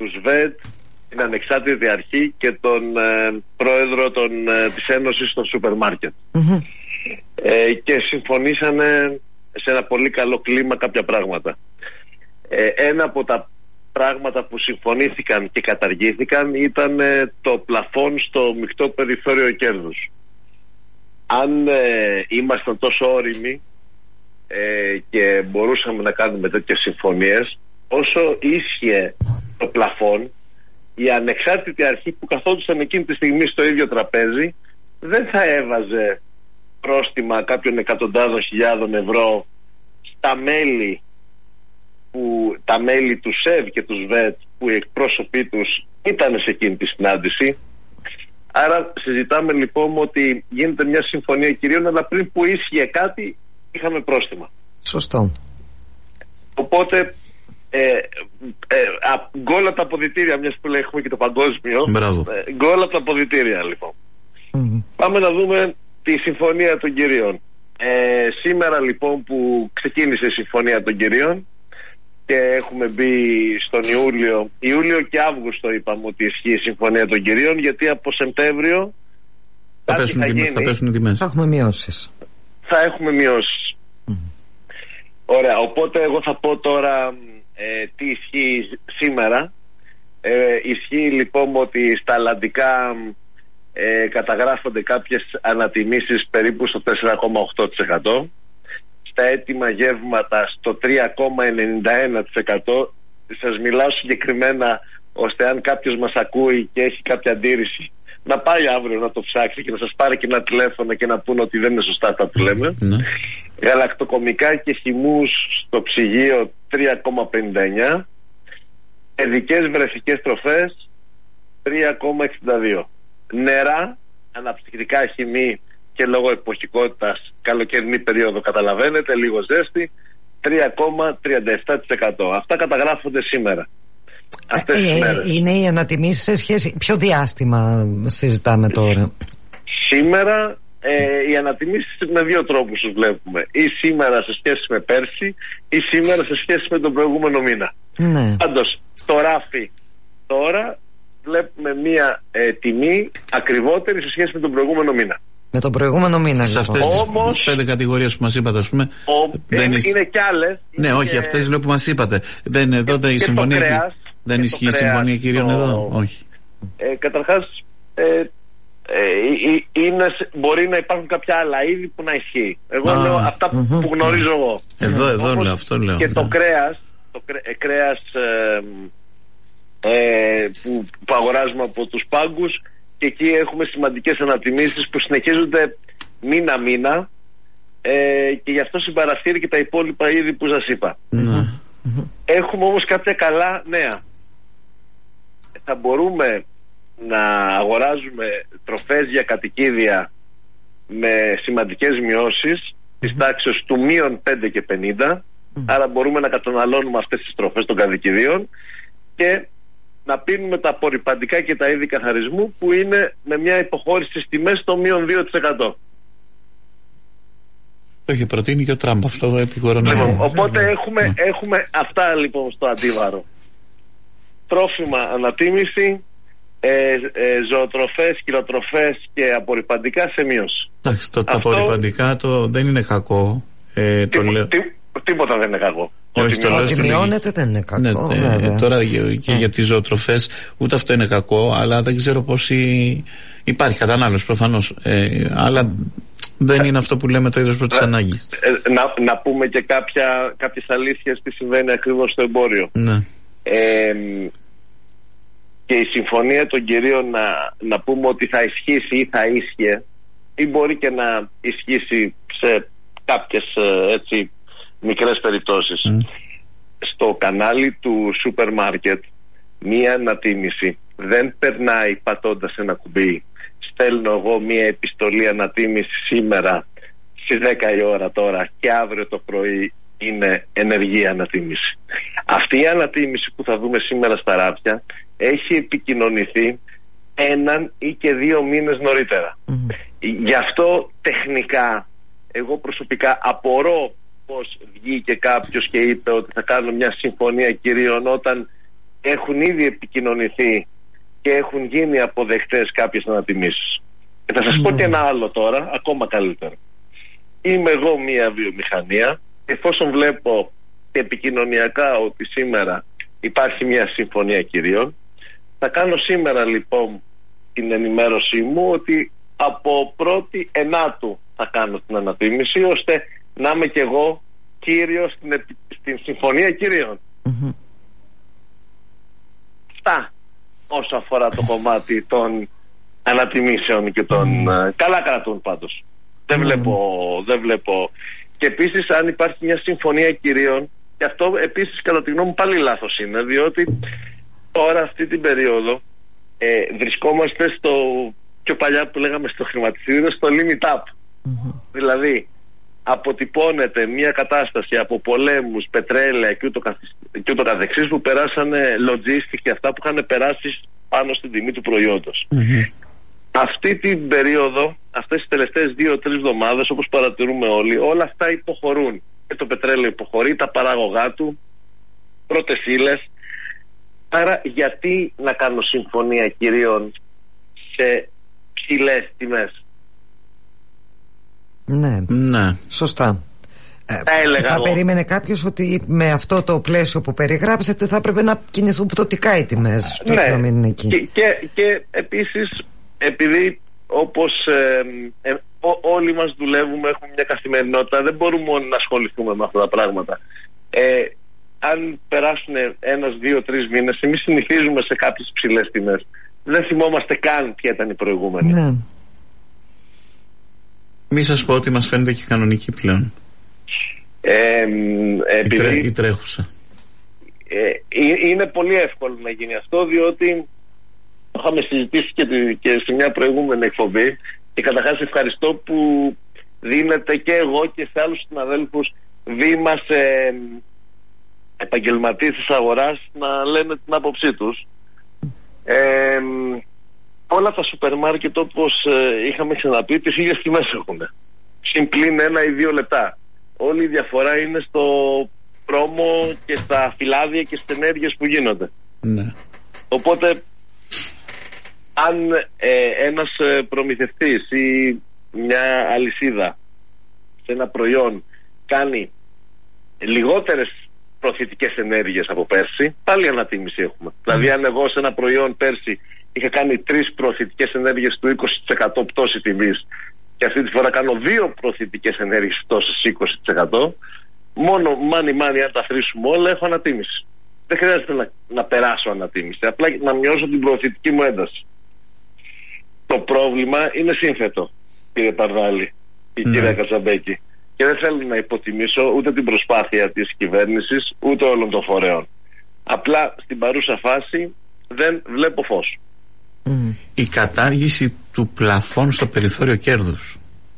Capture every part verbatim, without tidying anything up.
ΣΒΕΤ, την Ανεξάρτητη Αρχή και τον ε, πρόεδρο των, ε, της Ένωσης των Σούπερ Μάρκετ. Mm-hmm. Ε, και συμφωνήσανε σε ένα πολύ καλό κλίμα κάποια πράγματα. Ε, ένα από τα πράγματα που συμφωνήθηκαν και καταργήθηκαν ήταν ε, το πλαφόν στο μεικτό περιθώριο κέρδους. Αν ε, ήμασταν τόσο όριμοι ε, και μπορούσαμε να κάνουμε τέτοιες συμφωνίες, όσο ίσχυε το πλαφόν, η Ανεξάρτητη Αρχή που καθόντουσαν εκείνη τη στιγμή στο ίδιο τραπέζι δεν θα έβαζε πρόστιμα κάποιων εκατοντάδων χιλιάδων ευρώ στα μέλη που, τα μέλη του ΣΕΒ και του ΣΒΕΤ που οι εκπρόσωποι τους ήταν σε εκείνη τη συνάντηση. Άρα συζητάμε λοιπόν ότι γίνεται μια συμφωνία κυρίων, αλλά πριν που ίσχυε κάτι είχαμε πρόστιμα. Σωστό. Οπότε ε, ε, γκολ από τα αποδυτήρια, μιας που λέει έχουμε και το παγκόσμιο. ε, γκολ από τα αποδυτήρια λοιπόν. Mm-hmm. Πάμε να δούμε τη συμφωνία των κυρίων. ε, Σήμερα λοιπόν που ξεκίνησε η συμφωνία των κυρίων και έχουμε μπει στον Ιούλιο, Ιούλιο και Αύγουστο είπαμε ότι ισχύει η συμφωνία των κυρίων, γιατί από Σεπτέμβριο θα πέσουν, θα, γίνει, θα πέσουν οι τιμές. Θα έχουμε μειώσεις. Θα έχουμε μειώσεις. Mm. Ωραία, οπότε εγώ θα πω τώρα ε, τι ισχύει σήμερα. ε, Ισχύει λοιπόν ότι στα αλλαντικά ε, καταγράφονται κάποιες ανατιμήσεις περίπου στο τέσσερα κόμμα οκτώ τοις εκατό, στα έτοιμα γεύματα στο τρία κόμμα ενενήντα ένα τοις εκατό. Σας μιλάω συγκεκριμένα ώστε αν κάποιος μας ακούει και έχει κάποια αντίρρηση να πάει αύριο να το ψάξει και να σας πάρει και ένα τηλέφωνο και να πούνε ότι δεν είναι σωστά αυτά που λέμε. Mm. Γαλακτοκομικά και χυμούς στο ψυγείο τρία κόμμα πενήντα εννιά, ειδικές βρεφικές τροφές τρία κόμμα εξήντα δύο, νερά, αναψυκτικά χυμή και λόγω εποχικότητας καλοκαιρινή περίοδο καταλαβαίνετε, λίγο ζέστη, τρία κόμμα τριάντα επτά τοις εκατό. Αυτά καταγράφονται σήμερα. Αυτές ε, τις ε, μέρες. Είναι οι ανατιμήσεις σε σχέση, ποιο διάστημα συζητάμε τώρα? Σήμερα ε, οι ανατιμήσεις με δύο τρόπους τους βλέπουμε. Ή σήμερα σε σχέση με πέρσι ή σήμερα σε σχέση με τον προηγούμενο μήνα. Ναι. Πάντως στο ράφι τώρα βλέπουμε μία ε, τιμή ακριβότερη σε σχέση με τον προηγούμενο μήνα. Με τον προηγούμενο μήνα. Σε αυτές τις πέντε κατηγορίες που μας είπατε, ας πούμε. Ο, δεν είναι, είναι κι άλλες. Ναι, είναι όχι, και... αυτές λέω που μας είπατε. Δεν, εδώ και, η και συμφωνία. Κρέας, δεν ισχύει η συμφωνία κυρίων το... εδώ. Όχι. Ε, καταρχάς, ε, ε, ε, είναι, μπορεί να υπάρχουν κάποια άλλα είδη που να ισχύει. Εγώ Α, λέω αυτά mm-hmm, που γνωρίζω mm-hmm. εγώ. Εδώ, εδώ Όπως λέω, αυτό λέω. Και ναι. το κρέας, το κρέ, ε, κρέας ε, ε, που, που αγοράζουμε από τους πάγκους. Και εκεί έχουμε σημαντικές ανατιμήσεις που συνεχίζονται μήνα-μήνα ε, και γι' αυτό συμπαραστήρει και τα υπόλοιπα είδη που σας είπα. Mm-hmm. Έχουμε όμως κάποια καλά νέα. Θα μπορούμε να αγοράζουμε τροφές για κατοικίδια με σημαντικές μειώσεις mm-hmm. της τάξης του μείον πέντε και πενήντα, mm-hmm. άρα μπορούμε να καταναλώνουμε αυτές τις τροφές των κατοικιδίων και να πίνουμε τα απορριπαντικά και τα είδη καθαρισμού που είναι με μια υποχώρηση στις τιμές στο μείον δύο τοις εκατό. Το είχε προτείνει και ο Τραμπ αυτό επί κορονοϊού. Λοιπόν, οπότε έχουμε, ναι. έχουμε αυτά λοιπόν στο αντίβαρο. Τρόφιμα ανατίμηση, ε, ε, ζωοτροφές, χειροτροφές και απορριπαντικά σε μείωση. Εντάξει, το, αυτό... τα απορριπαντικά το, δεν είναι κακό. Ε, τι, το λέω... τι, τίποτα δεν είναι κακό. Όχι, το ότι μειώνεται δεν είναι κακό. Ναι, ναι, τώρα και για τις ζωοτροφές ούτε αυτό είναι κακό, αλλά δεν ξέρω πώς η... υπάρχει κατανάλωση προφανώς. Ε, αλλά δεν είναι αυτό που λέμε το είδος πρώτης ανάγκης. Ε, να, να πούμε και κάποια, κάποιες αλήθειες τι συμβαίνει ακριβώς στο εμπόριο. Ναι. Ε, και η συμφωνία των κυρίων να, να πούμε ότι θα ισχύσει ή θα ίσχυε ή μπορεί και να ισχύσει σε κάποιες έτσι μικρές περιπτώσεις. Mm. Στο κανάλι του σούπερ μάρκετ μία ανατίμηση δεν περνάει πατώντας ένα κουμπί. Στέλνω εγώ μία επιστολή ανατίμηση σήμερα στις δέκα η ώρα τώρα και αύριο το πρωί είναι ενεργή ανατίμηση. Αυτή η ανατίμηση που θα δούμε σήμερα στα ράφια έχει επικοινωνηθεί έναν ή και δύο μήνες νωρίτερα. Mm. Γι' αυτό τεχνικά εγώ προσωπικά απορώ πως βγήκε κάποιος και είπε ότι θα κάνω μια συμφωνία κυρίων όταν έχουν ήδη επικοινωνηθεί και έχουν γίνει αποδεκτές κάποιες ανατιμήσεις. Και θα σας πω και ένα άλλο τώρα, ακόμα καλύτερο. Είμαι εγώ μια βιομηχανία, εφόσον βλέπω επικοινωνιακά ότι σήμερα υπάρχει μια συμφωνία κυρίων, θα κάνω σήμερα λοιπόν την ενημέρωσή μου ότι από πρώτη ενάτου θα κάνω την ανατίμηση, ώστε να είμαι και εγώ κύριος στην, στην συμφωνία κυρίων. Mm-hmm. Αυτά όσο αφορά το κομμάτι των ανατιμήσεων και των mm. καλά κρατούν πάντως. Δεν, mm. βλέπω, δεν βλέπω. Και επίσης αν υπάρχει μια συμφωνία κυρίων, και αυτό επίσης κατά τη γνώμη μου πάλι λάθος είναι, διότι τώρα αυτή την περίοδο ε, βρισκόμαστε στο πιο παλιά που λέγαμε στο χρηματιστήριο, στο limit up. Mm-hmm. Δηλαδή αποτυπώνεται μια κατάσταση από πολέμους, πετρέλαια και ούτω, καθ, και ούτω καθεξής, που περάσανε logistics και αυτά που είχαν περάσει πάνω στην τιμή του προϊόντος. Mm-hmm. Αυτή την περίοδο, αυτές τις τελευταίες δύο-τρεις εβδομάδες, όπως παρατηρούμε όλοι, όλα αυτά υποχωρούν. Και το πετρέλαιο υποχωρεί, τα παράγωγά του, πρώτες ύλες. Άρα γιατί να κάνω συμφωνία κυρίων σε ψηλές τιμές? Ναι, ναι. Σωστά. Θα, ε, θα περίμενε κάποιος ότι με αυτό το πλαίσιο που περιγράψετε θα έπρεπε να κινηθούν πτωτικά οι τιμές. Ναι, να μείνουν εκεί. Και, και, και επίσης, επειδή όπως ε, ε, ό, όλοι μας δουλεύουμε, έχουμε μια καθημερινότητα, δεν μπορούμε μόνο να ασχοληθούμε με αυτά τα πράγματα. Ε, αν περάσουν ένας, δύο, τρεις μήνες, εμείς συνηθίζουμε σε κάποιες ψηλές τιμές. Δεν θυμόμαστε καν ποια ήταν η προηγούμενη. Ναι. Μη σας πω ότι μας φαίνεται και κανονική πλέον. Ε, επειδή, η, τρέ, η τρέχουσα. Ε, είναι πολύ εύκολο να γίνει αυτό, διότι το είχαμε συζητήσει και, και σε μια προηγούμενη εκπομπή, και καταρχάς ευχαριστώ που δίνετε και εγώ και σε άλλους συναδέλφους βήμα σε επαγγελματίες της αγοράς να λένε την άποψή τους. Ε, όλα τα σούπερ μάρκετ, όπως ε, είχαμε ξαναπεί, τις ίδιες τιμές έχουν. Συμπλήν ένα ή δύο λεπτά. Όλη η διαφορά είναι στο πρόμο και στα φυλάδια και στις ενέργειες που γίνονται. Ναι. Οπότε αν ε, ένας ε, προμηθευτής ή μια αλυσίδα σε ένα προϊόν κάνει λιγότερες προθητικές ενέργειες από πέρσι, πάλι ανατίμηση έχουμε. Mm. Δηλαδή αν εγώ σε ένα προϊόν πέρσι είχα κάνει τρεις προθητικές ενέργειες του είκοσι τοις εκατό πτώση τιμής, και αυτή τη φορά κάνω δύο προθητικές ενέργειες πτώσης είκοσι τοις εκατό, μόνο μάνι μάνι αν τα χρήσουμε όλα έχω ανατίμηση. Δεν χρειάζεται να, να περάσω ανατίμηση, απλά να μειώσω την προθητική μου ένταση. Το πρόβλημα είναι σύνθετο, κύριε Παρδάλη και mm. κύριε Κατσαμπέκη, και δεν θέλω να υποτιμήσω ούτε την προσπάθεια της κυβέρνησης ούτε όλων των φορέων. Απλά στην παρούσα φάση δεν βλέπω φως. Mm. Η κατάργηση του πλαφών στο περιθώριο κέρδους,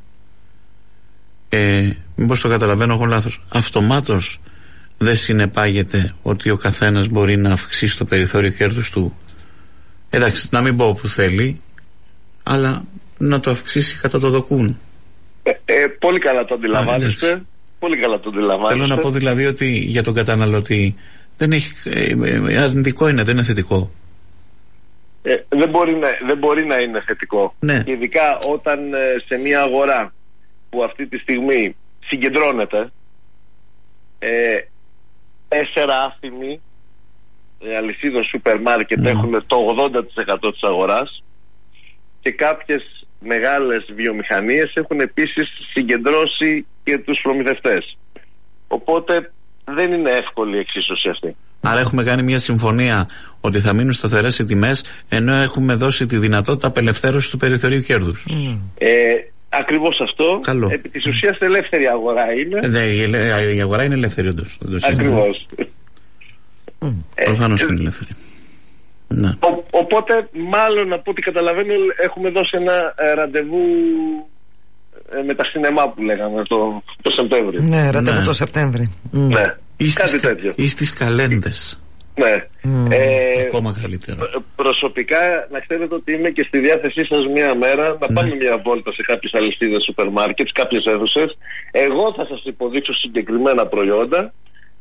ε, μήπως το καταλαβαίνω εγώ λάθος, αυτομάτως δεν συνεπάγεται ότι ο καθένας μπορεί να αυξήσει το περιθώριο κέρδους του, εντάξει, να μην πω όπου θέλει, αλλά να το αυξήσει κατά το δοκούν? Ε, ε, πολύ καλά το αντιλαμβάνεστε. Α, πολύ καλά το αντιλαμβάνεστε. Θέλω να πω δηλαδή ότι για τον καταναλωτή δεν έχει, ε, αρνητικό είναι, δεν είναι θετικό. Ε, δεν, μπορεί να, δεν μπορεί να είναι θετικό. Ναι. Ειδικά όταν ε, σε μια αγορά που αυτή τη στιγμή συγκεντρώνεται ε, τέσσερα άθιμοι ε, αλυσίδων σούπερ μάρκετ mm. έχουν το ογδόντα τοις εκατό της αγοράς, και κάποιες μεγάλες βιομηχανίες έχουν επίσης συγκεντρώσει και τους προμηθευτές. Οπότε δεν είναι εύκολη η εξίσωση αυτή. Άρα έχουμε κάνει μια συμφωνία ότι θα μείνουν σταθερές οι τιμές, ενώ έχουμε δώσει τη δυνατότητα απελευθέρωσης του περιθωρίου κέρδους. Mm. Ε, ακριβώς αυτό. Καλό. Επί της ουσίας ελεύθερη αγορά είναι. Ε, η αγορά είναι ελεύθερη όντως. Ακριβώς. Mm. Ε, Προφανώς ε, είναι ελεύθερη. Ναι. Ο, οπότε μάλλον από ό,τι καταλαβαίνω έχουμε δώσει ένα ε, ραντεβού ε, με τα σινεμά που λέγαμε το, το Σεπτέμβριο. Ναι, ραντεβού ναι. το Σεπτέμβριο. Mm. Ναι. Ή κάτι στις, τέτοιο. Ή στις καλέντες. Ναι. Mm. Ε, Ακόμα καλύτερα. Προσωπικά να ξέρετε ότι είμαι και στη διάθεσή σας μία μέρα να ναι. πάμε μια βόλτα σε κάποιες αλυσίδες σούπερ μάρκετ, κάποιες αίθουσες. Εγώ θα σας υποδείξω συγκεκριμένα προϊόντα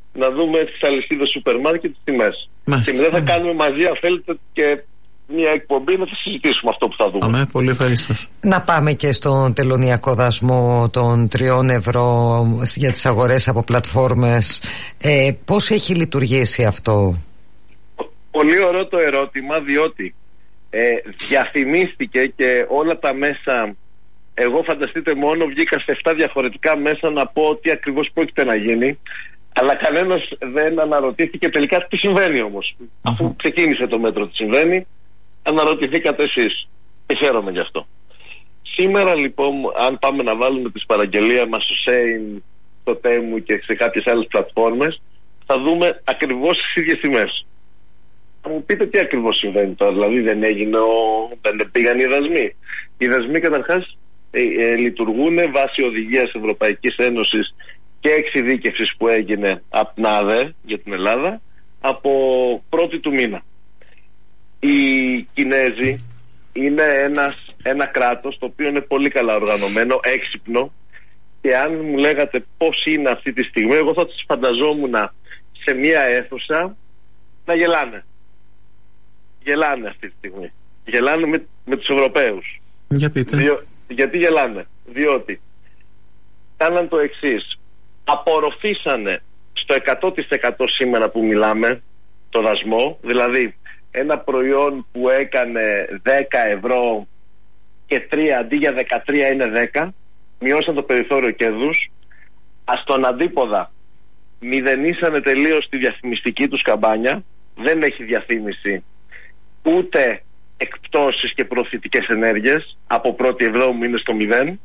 να δούμε τις αλυσίδες σούπερ μάρκετ, τις τιμές. Και μετά θα κάνουμε μαζί, αν θέλετε, και μια εκπομπή να θα συζητήσουμε αυτό που θα δούμε. Αμέ, πολύ ευχαριστώς. Να πάμε και στον τελωνειακό δασμό των τριών ευρώ για τις αγορές από πλατφόρμες. Ε, πώς έχει λειτουργήσει αυτό? Πολύ ωραίο το ερώτημα, διότι ε, διαφημίστηκε και όλα τα μέσα, εγώ φανταστείτε μόνο βγήκα σε εφτά διαφορετικά μέσα να πω τι ακριβώς πρόκειται να γίνει, αλλά κανένας δεν αναρωτήθηκε τελικά τι συμβαίνει όμως. Mm-hmm. Αφού ξεκίνησε το μέτρο τι συμβαίνει, αναρωτηθήκατε εσείς και χαίρομαι γι' αυτό. Σήμερα λοιπόν, αν πάμε να βάλουμε τις παραγγελίες μας στο Σέιν, στο Τέμου και σε κάποιες άλλες πλατφόρμες, θα δούμε ακριβώς τις ίδιες τιμές. Θα μου πείτε τι ακριβώς συμβαίνει τώρα, δηλαδή δεν έγινε ο... δεν πήγαν οι δασμοί. Οι δασμοί καταρχάς ε, ε, λειτουργούν βάσει οδηγίας Ευρωπαϊκής Ένωσης και εξειδίκευσης που έγινε από την ΑΔΕ για την Ελλάδα από πρώτη του μήνα. Οι Κινέζοι είναι ένας, ένα κράτος το οποίο είναι πολύ καλά οργανωμένο, έξυπνο, και αν μου λέγατε πώς είναι αυτή τη στιγμή, εγώ θα τους φανταζόμουν σε μια αίθουσα να γελάνε. Γελάνε αυτή τη στιγμή. Γελάνε με, με τους Ευρωπαίους. Για πείτε. Διο, γιατί γελάνε? Διότι κάναν το εξής. Απορροφήσανε στο εκατό τοις εκατό σήμερα που μιλάμε το δασμό, δηλαδή ένα προϊόν που έκανε δέκα ευρώ και τρία αντί για δεκατρία είναι δέκα, μειώσαν το περιθώριο κέρδους, στον αντίποδα μηδενίσανε τελείως τη διαφημιστική τους καμπάνια, δεν έχει διαφήμιση ούτε εκπτώσεις και προωθητικές ενέργειες, από πρώτη Εβδόμου είναι στο μηδέν,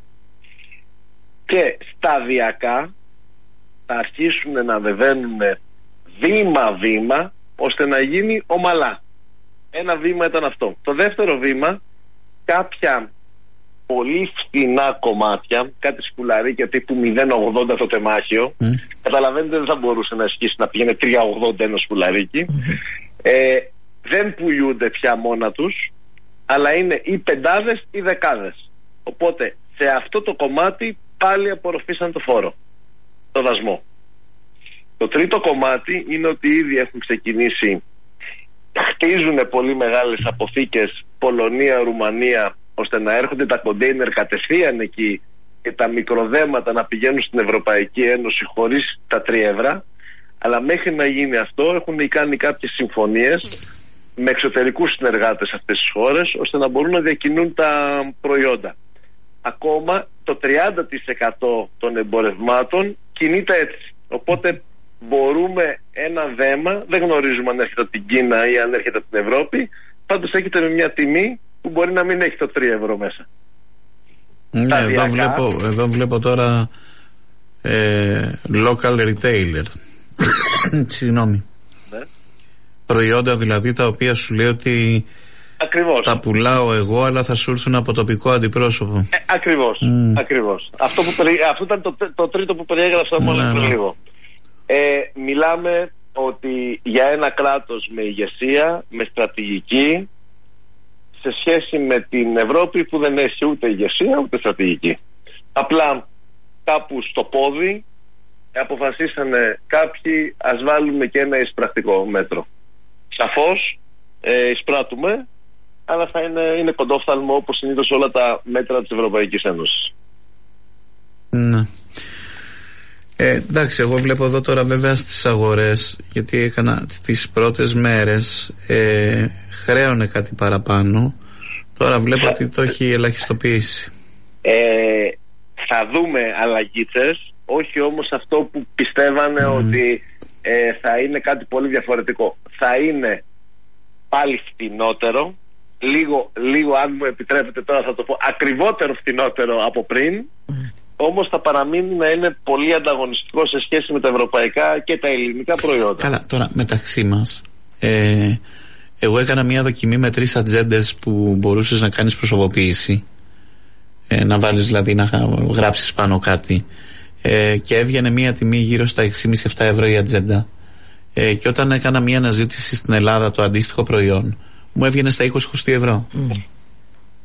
και σταδιακά θα αρχίσουν να ανεβαίνουν βήμα-βήμα ώστε να γίνει ομαλά. Ένα βήμα ήταν αυτό. Το δεύτερο βήμα, κάποια πολύ φτηνά κομμάτια, κάτι σκουλαρίκια τύπου μηδέν ογδόντα το τεμάχιο, mm. καταλαβαίνετε δεν θα μπορούσε να ισχύσει να πηγαίνει τρία ογδόντα ένα σκουλαρίκι, mm. ε, δεν πουλιούνται πια μόνα τους, αλλά είναι ή πεντάδες ή δεκάδες. Οπότε σε αυτό το κομμάτι πάλι απορροφήσαν το φόρο, το δασμό. Το τρίτο κομμάτι είναι ότι ήδη έχουν ξεκινήσει, χτίζουν πολύ μεγάλες αποθήκες Πολωνία, Ρουμανία, ώστε να έρχονται τα κοντέινερ κατευθείαν εκεί και τα μικροδέματα να πηγαίνουν στην Ευρωπαϊκή Ένωση χωρίς τα τρία ευρώ. Αλλά μέχρι να γίνει αυτό έχουν κάνει κάποιες συμφωνίες με εξωτερικούς συνεργάτες αυτές τις χώρες, ώστε να μπορούν να διακινούν τα προϊόντα. Ακόμα το τριάντα τοις εκατό των εμπορευμάτων κινείται έτσι. Οπότε μπορούμε ένα δέμα, δεν γνωρίζουμε αν έρχεται από την Κίνα ή αν έρχεται από την Ευρώπη, πάντως έχετε με μια τιμή που μπορεί να μην έχει το τρία ευρώ μέσα. Ναι, εδώ βλέπω, εδώ βλέπω τώρα ε, local retailer. Συγγνώμη. Ναι. Προϊόντα δηλαδή τα οποία σου λέει ότι ακριβώς τα πουλάω εγώ, αλλά θα σου έρθουν από τοπικό αντιπρόσωπο. Ε, ακριβώς, mm. ακριβώς. Αυτό, που περι... Αυτό ήταν το, το τρίτο που περιέγραψα μόνο ναι, πριν ναι. λίγο. Ε, μιλάμε ότι για ένα κράτος με ηγεσία, με στρατηγική, σε σχέση με την Ευρώπη που δεν έχει ούτε ηγεσία ούτε στρατηγική. Απλά κάπου στο πόδι αποφασίσανε κάποιοι, ας βάλουμε και ένα εισπρακτικό μέτρο. Σαφώς ε, εισπράττουμε, αλλά θα είναι, είναι κοντόφθαλμο όπως συνήθως όλα τα μέτρα της Ευρωπαϊκής Ένωσης. Ναι. Ε, εντάξει, εγώ βλέπω εδώ τώρα βέβαια στις αγορές, γιατί έκανα τις πρώτες μέρες ε, χρέωνε κάτι παραπάνω. Τώρα βλέπω ότι το έχει ελαχιστοποιήσει. Ε, θα δούμε αλλαγίτσες, όχι όμως αυτό που πιστεύανε mm. ότι ε, θα είναι κάτι πολύ διαφορετικό. Θα είναι πάλι φτηνότερο, λίγο, λίγο αν μου επιτρέπετε τώρα θα το πω, ακριβότερο φτηνότερο από πριν, mm. όμως θα παραμείνει να είναι πολύ ανταγωνιστικό σε σχέση με τα ευρωπαϊκά και τα ελληνικά προϊόντα. Καλά, τώρα μεταξύ μας ε, εγώ έκανα μια δοκιμή με τρεις ατζέντες που μπορούσες να κάνεις προσωποποίηση, ε, να βάλεις δηλαδή να γράψεις πάνω κάτι, ε, και έβγαινε μια τιμή γύρω στα έξι κόμμα πέντε ευρώ η ατζέντα, ε, και όταν έκανα μια αναζήτηση στην Ελλάδα το αντίστοιχο προϊόν μου έβγαινε στα είκοσι ευρώ. Mm.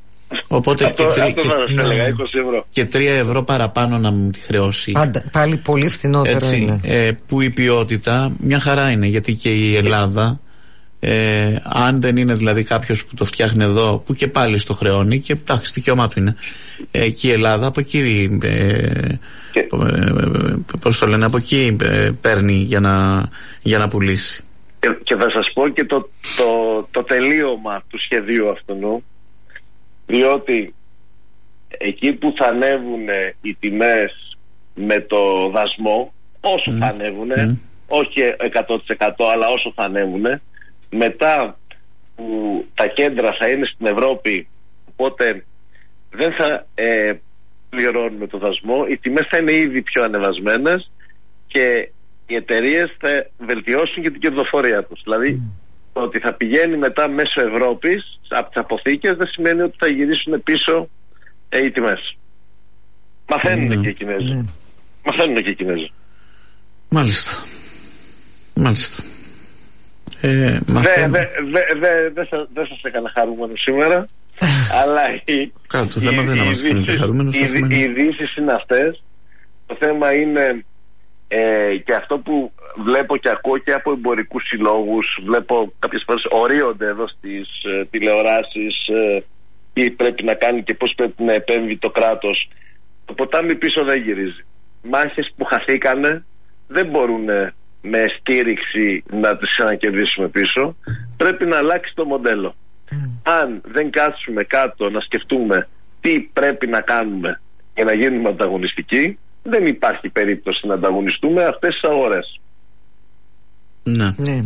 Οπότε αυτό, και, τρι, αυτό θα σας έλεγα, είκοσι ευρώ. Και τρία ευρώ παραπάνω να μου τη χρεώσει. Άντα, πάλι πολύ φθηνότερο. Έτσι, είναι. Ε, που η ποιότητα μια χαρά είναι, γιατί και η Ελλάδα, ε, αν δεν είναι δηλαδή κάποιος που το φτιάχνει εδώ, που και πάλι στο χρεώνει, και εντάξει, δικαίωμά του είναι, ε, και η Ελλάδα από εκεί, ε, και... ε, πώς το λένε, από εκεί ε, παίρνει για να, για να πουλήσει. Και, και θα σας πω και το, το, το τελείωμα του σχεδίου αυτού, διότι εκεί που θα ανέβουν οι τιμές με το δασμό, όσο mm. θα ανέβουν, mm. όχι εκατό τοις εκατό, αλλά όσο θα ανέβουν, μετά που τα κέντρα θα είναι στην Ευρώπη, οπότε δεν θα ε, πληρώνουμε το δασμό, οι τιμές θα είναι ήδη πιο ανεβασμένες και οι εταιρείες θα βελτιώσουν και την κερδοφορία τους. Δηλαδή, mm. το ότι θα πηγαίνει μετά μέσω Ευρώπης από τις αποθήκες δεν σημαίνει ότι θα γυρίσουν πίσω ε, οι τιμές. Μαθαίνουν mm. και οι Κινέζοι. Mm. Μαθαίνουν και οι Κινέζοι. Μάλιστα. Μάλιστα. Ε, δεν δε, δε, δε, δε, δε σας έκανα χαρούμενο σήμερα. Αλλά οι, Κάτω, το θέμα οι, δεν μας οι, χαρούμενος, οι, οι ειδήσεις είναι αυτές. Το θέμα είναι ε, και αυτό που βλέπω και ακούω και από εμπορικούς συλλόγους, βλέπω κάποιες φορές ορίονται εδώ στις ε, τηλεοράσεις ε, τι πρέπει να κάνει και πώς πρέπει να επέμβει το κράτος. Το ποτάμι πίσω δεν γυρίζει. Μάχες που χαθήκανε δεν μπορούν με στήριξη να τις ανακερδίσουμε πίσω. Πρέπει να αλλάξει το μοντέλο. Mm. Αν δεν κάτσουμε κάτω να σκεφτούμε τι πρέπει να κάνουμε για να γίνουμε ανταγωνιστικοί, δεν υπάρχει περίπτωση να ανταγωνιστούμε αυτές τις αγορές. Ναι. Ναι.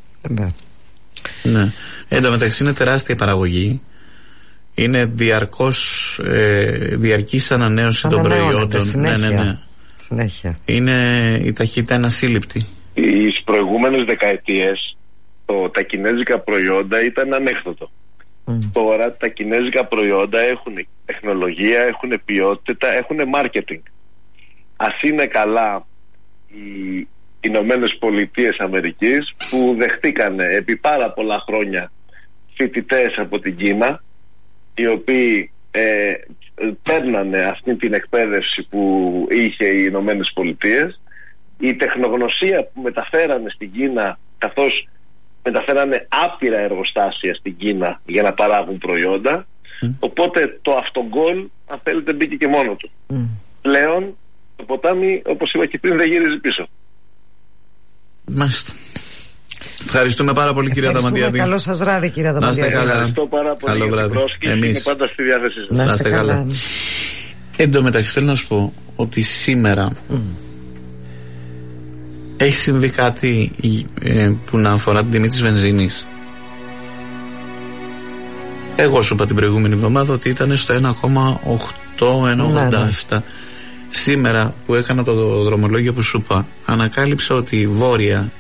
Ναι. Εν τω μεταξύ είναι τεράστια παραγωγή. Είναι διαρκώς ε, διαρκής ανανέωση των προϊόντων. Συνέχεια. Ναι, ναι, ναι. Συνέχεια. Είναι η ταχύτητα είναι ασύλληπτη. Τις προηγούμενες δεκαετίες το, τα κινέζικα προϊόντα ήταν ανέκδοτο. Mm. Τώρα τα κινέζικα προϊόντα έχουν τεχνολογία, έχουν ποιότητα, έχουν marketing. Ας είναι καλά οι Ηνωμένες Πολιτείες Αμερικής που δεχτήκανε επί πάρα πολλά χρόνια φοιτητές από την Κίνα, οι οποίοι ε, παίρνανε αυτή την εκπαίδευση που είχε οι Ηνωμένες Πολιτείες. Η τεχνογνωσία που μεταφέρανε στην Κίνα, καθώς μεταφέρανε άπειρα εργοστάσια στην Κίνα για να παράγουν προϊόντα, mm. οπότε το αυτογκόλ, αν θέλετε, μπήκε και μόνο του. Mm. Πλέον το ποτάμι, όπως είπα και πριν, δεν γυρίζει πίσω. Μάλιστα. Ευχαριστούμε πάρα πολύ, κυρία Δαμαντιάδη. Καλό σας βράδυ, κυρία Δαμαντιάδη. Ευχαριστώ πάρα πολύ. Καλό βράδυ. Εμείς είμαι πάντα στη διάθεσή σας. Να είστε καλά. καλά. Εν τω μεταξύ θέλω να σου πω ότι σήμερα mm. έχει συμβεί κάτι ε, που να αφορά την τιμή της βενζίνης. Εγώ σου είπα την προηγούμενη εβδομάδα ότι ήταν στο ένα κόμμα οκτώ ογδόντα επτά. Ναι, ναι. Σήμερα που έκανα το δρομολόγιο που σου είπα, ανακάλυψα ότι η Βόρεια,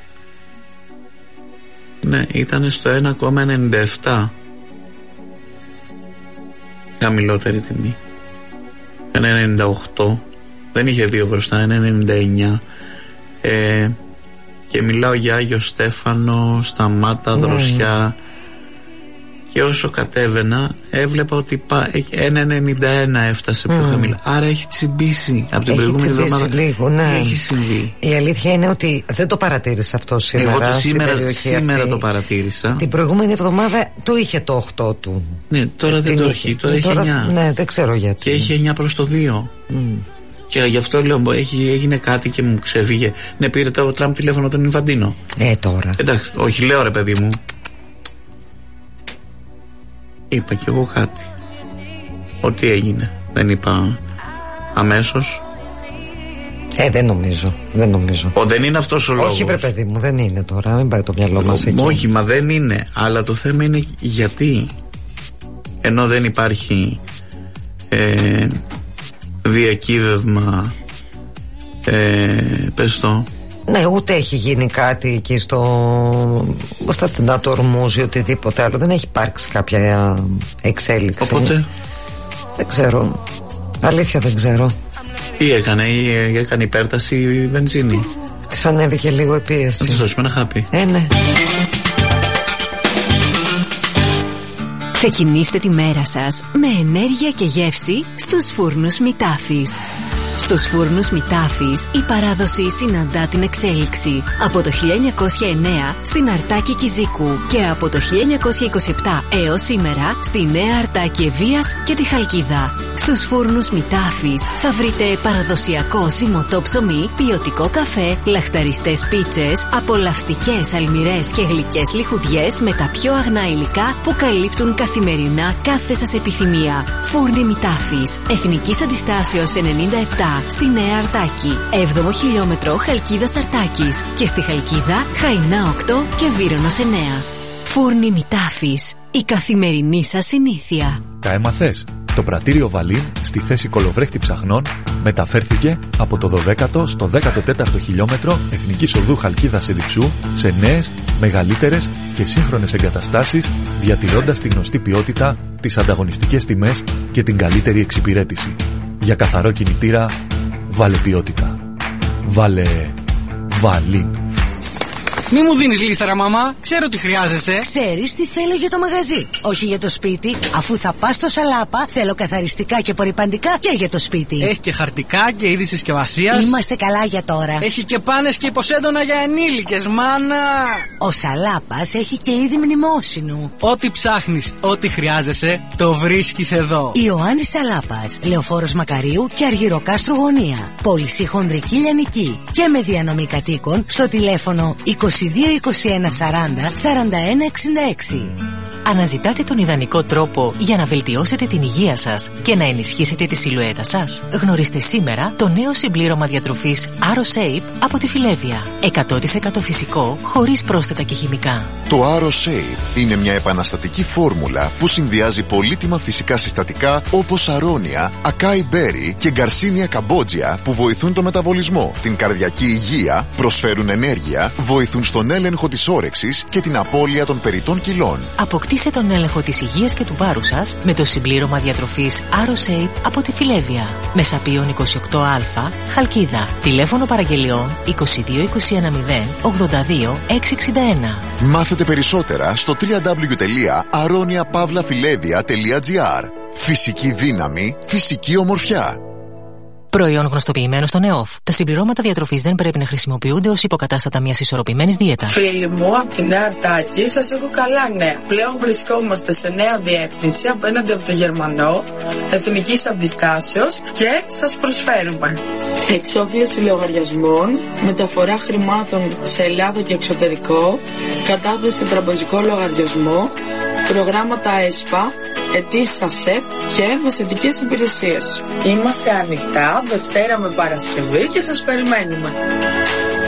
ναι, ήταν στο ένα κόμμα ενενήντα επτά. Χαμηλότερη τιμή. ένα κόμμα ενενήντα οκτώ. Δεν είχε δύο μπροστά, ένα κόμμα ενενήντα εννιά. Ε, και μιλάω για Άγιο Στέφανο, Σταμάτα, ναι. Δροσιά. Και όσο κατέβαινα έβλεπα ότι πά, ένα κόμμα ενενήντα ένα έφτασε πιο mm. χαμηλά. Άρα έχει τσιμπήσει από την έχει προηγούμενη εβδομάδα. Λίγο, ναι. Έχει συμβεί. Η αλήθεια είναι ότι δεν το παρατήρησα αυτό σήμερα. Εγώ το σήμερα, σήμερα το παρατήρησα. Την προηγούμενη εβδομάδα το είχε το οκτώ του. Ναι, τώρα δεν το έχει. Τώρα έχει τώρα, εννιά. Ναι, δεν ξέρω γιατί. Και έχει εννιά προς το δύο. Mm. Και γι' αυτό λέω, έχει, έγινε κάτι και μου ξέφυγε. Ναι, πήρε το Τραμπ τηλέφωνο τον Ιβαντίνο. Ε, τώρα. Εντάξει, όχι, λέω ρε παιδί μου. Είπα κι εγώ κάτι. Ό,τι έγινε. Δεν είπα αμέσως. Ε, δεν νομίζω. Δεν νομίζω. Ο, δεν είναι αυτός ο λόγος. Όχι, βρε παιδί μου, δεν είναι τώρα. Μην πάει το μυαλό μας εκεί. Όχι, μα δεν είναι. Αλλά το θέμα είναι γιατί. Ενώ δεν υπάρχει ε, διακύβευμα. Ε, πες το. Ναι, ούτε έχει γίνει κάτι εκεί στο στα στενά του Ορμούζ ή οτιδήποτε άλλο. Δεν έχει υπάρξει κάποια εξέλιξη. Οπότε δεν ξέρω. Αλήθεια δεν ξέρω. Τι έκανε, ή έκανε υπέρταση η βενζίνη. Της ανέβηκε λίγο η πίεση. Να της δώσουμε ένα χάπι. Ε, ναι. Ξεκινήστε τη μέρα σας με ενέργεια και γεύση στους φούρνους Μητάφης. Στους φούρνους Μητάφης η παράδοση συναντά την εξέλιξη. Από το χίλια εννιακόσια εννέα στην Αρτάκη Κιζίκου και από το χίλια εννιακόσια είκοσι επτά έως σήμερα στη Νέα Αρτάκη Ευβοίας και τη Χαλκίδα. Στους φούρνους Μητάφης θα βρείτε παραδοσιακό ζυμωτό ψωμί, ποιοτικό καφέ, λαχταριστές πίτσες, απολαυστικές αλμυρές και γλυκές λιχουδιές με τα πιο αγνά υλικά που καλύπτουν καθημερινά κάθε σας επιθυμία. Φούρνοι Μητάφης, Εθνικής Αντιστάσεως ενενήντα επτά στη Νέα Αρτάκη, έβδομο χιλιόμετρο Χαλκίδας Αρτάκης και στη Χαλκίδα Χαϊνά οκτώ και Βύρωνος εννέα. Φούρνοι Μητάφης, η καθημερινή σας συνήθεια. Τα έμαθες? Το πρατήριο Βαλίν στη θέση κολοβρέχτη ψαχνών μεταφέρθηκε από το δωδέκατο στο δέκατο τέταρτο χιλιόμετρο Εθνικής Οδού Χαλκίδας Εδιψού σε νέες, μεγαλύτερες και σύγχρονες εγκαταστάσεις, διατηρώντας τη γνωστή ποιότητα, τις ανταγωνιστικές τιμές και την καλύτερη εξυπηρέτηση. Για καθαρό κινητήρα, βάλε ποιότητα. Βάλε Βαλίν. Μη μου δίνεις λίστα, ρε μαμά. Ξέρω τι χρειάζεσαι. Ξέρεις τι θέλω για το μαγαζί, όχι για το σπίτι. Αφού θα πας στο Σαλάπα, θέλω καθαριστικά και απορρυπαντικά και για το σπίτι. Έχει και χαρτικά και είδη συσκευασίας. Είμαστε καλά για τώρα. Έχει και πάνες και υποσέντονα για ενήλικες, μάνα. Ο Σαλάπας έχει και είδη μνημόσυνου. Ό,τι ψάχνεις, ό,τι χρειάζεσαι, το βρίσκεις εδώ. Ιωάννης Σαλάπας, Λεωφόρος Μακαρίου και Αργυροκάστρου Γωνία. Πώληση χονδρική λιανική και με διανομή κατοίκων στο τηλέφωνο είκοσι δύο είκοσι ένα σαράντα σαράντα ένα εξήντα έξι. Αναζητάτε τον ιδανικό τρόπο για να βελτιώσετε την υγεία σας και να ενισχύσετε τη σιλουέτα σας? Γνωρίστε σήμερα το νέο συμπλήρωμα διατροφής AroShape από τη Φιλέβια. εκατό τοις εκατό φυσικό, χωρίς πρόσθετα και χημικά. Το AroShape είναι μια επαναστατική φόρμουλα που συνδυάζει πολύτιμα φυσικά συστατικά όπως αρώνια, ακάι μπέρι και γκαρσίνια καμπότζια που βοηθούν το μεταβολισμό, την καρδιακή υγεία, προσφέρουν ενέργεια, βοηθούν στον έλεγχο της όρεξης και την απώλεια των περιττών κιλών. Αποκτήστε τον έλεγχο της υγείας και του βάρους σας με το συμπλήρωμα διατροφής AroShape από τη Φιλέβια. Μεσαπίων είκοσι οκτώ α, Χαλκίδα. Τηλέφωνο παραγγελιών είκοσι δύο είκοσι ένα μηδέν ογδόντα δύο εξακόσια εξήντα ένα. Μάθετε περισσότερα στο double-u double-u double-u τελεία aronia pavla filevia τελεία gr. Φυσική δύναμη, φυσική ομορφιά. Προϊόν γνωστοποιημένο στον ΕΟΦ. Τα συμπληρώματα διατροφής δεν πρέπει να χρησιμοποιούνται ως υποκατάστατα μιας ισορροπημένης δίαιτας. Φίλοι μου, από τη Νέα Αρτάκη σας έχω καλά νέα. Πλέον βρισκόμαστε σε νέα διεύθυνση απέναντι από το Γερμανό, Εθνικής Αντιστάσεως και σας προσφέρουμε εξόφληση λογαριασμών, μεταφορά χρημάτων σε Ελλάδα και εξωτερικό, κατάθεση τραπεζικό λογαριασμό, προγράμματα ΕΣΠΑ, αιτήσεις ΑΣΕΠ και μεσαιτικές υπηρεσίες. Είμαστε ανοιχτά Δευτέρα με Παρασκευή και σας περιμένουμε.